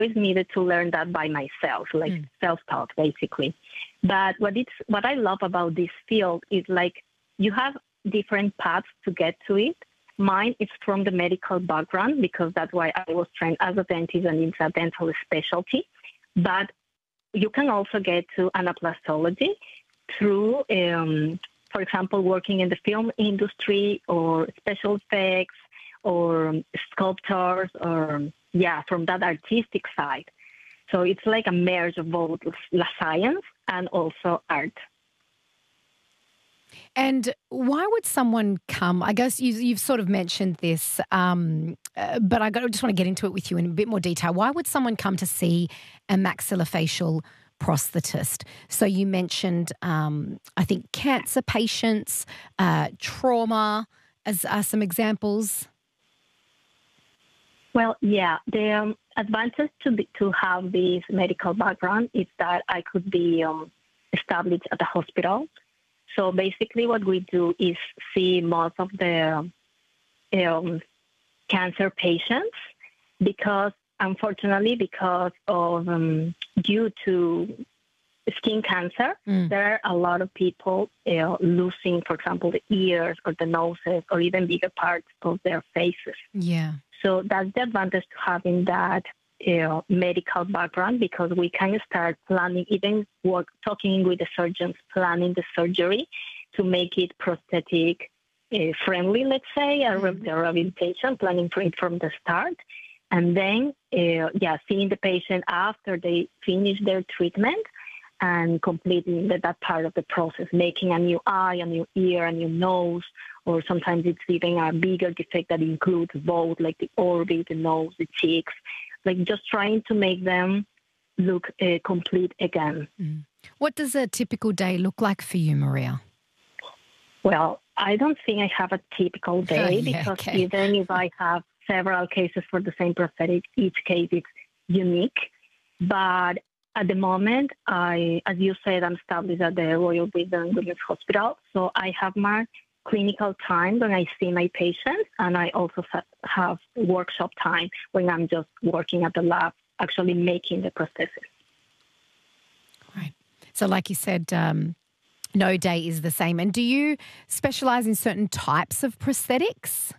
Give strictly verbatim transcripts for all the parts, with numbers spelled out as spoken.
needed to learn that by myself, like mm. self-taught, basically. But what it's what I love about this field is like you have different paths to get to it. Mine is from the medical background because that's why I was trained as a dentist and it's a dental specialty. But you can also get to anaplastology through, um, for example, working in the film industry or special effects or sculptors or, yeah, from that artistic side. So it's like a merge of both la science and also art. And why would someone come? I guess you, you've sort of mentioned this, um, uh, but I just want to get into it with you in a bit more detail. Why would someone come to see a maxillofacial prosthetist? So you mentioned, um, I think, cancer patients, uh, trauma, as are some examples. Well, yeah, the um, advantage to be, to have this medical background is that I could be um, established at the hospital. So basically what we do is see most of the um, cancer patients because, unfortunately, because of um, due to skin cancer, mm. there are a lot of people uh, losing, for example, the ears or the noses or even bigger parts of their faces. Yeah. So that's the advantage to having that uh, medical background because we can start planning, even work, talking with the surgeons, planning the surgery to make it prosthetic uh, friendly, let's say, mm-hmm. the rehabilitation, planning for it from the start. And then, uh, yeah, seeing the patient after they finish their treatment and completing that, that part of the process, making a new eye, a new ear, a new nose, or sometimes it's even a bigger defect that includes both, like the orbit, the nose, the cheeks, like just trying to make them look uh, complete again. Mm. What does a typical day look like for you, Maria? Well, I don't think I have a typical day oh, yeah, because okay. even if I have several cases for the same prosthetic, each case is unique. But at the moment, I, as you said, I'm established at the Royal British and Women's Hospital, so I have my clinical time when I see my patients, and I also have workshop time when I'm just working at the lab, actually making the prosthesis. Right. So like you said, um, no day is the same. And do you specialise in certain types of prosthetics?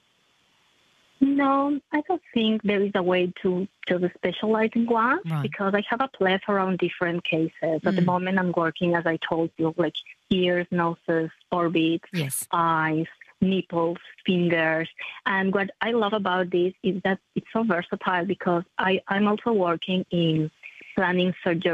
No, I don't think there is a way to just specialize in one right. because I have a plethora of different cases. Mm. At the moment, I'm working, as I told you, like ears, noses, orbits, yes. eyes, nipples, fingers. And what I love about this is that it's so versatile because I, I'm also working in planning surgery